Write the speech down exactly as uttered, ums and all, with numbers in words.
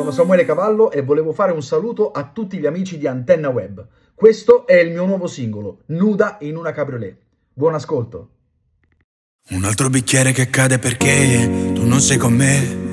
sono Samuele Cavallo e volevo fare un saluto a tutti gli amici di Antenna Web. Questo è il mio nuovo singolo, Nuda in una cabriolet. Buon ascolto. Un altro bicchiere che cade perché tu non sei con me.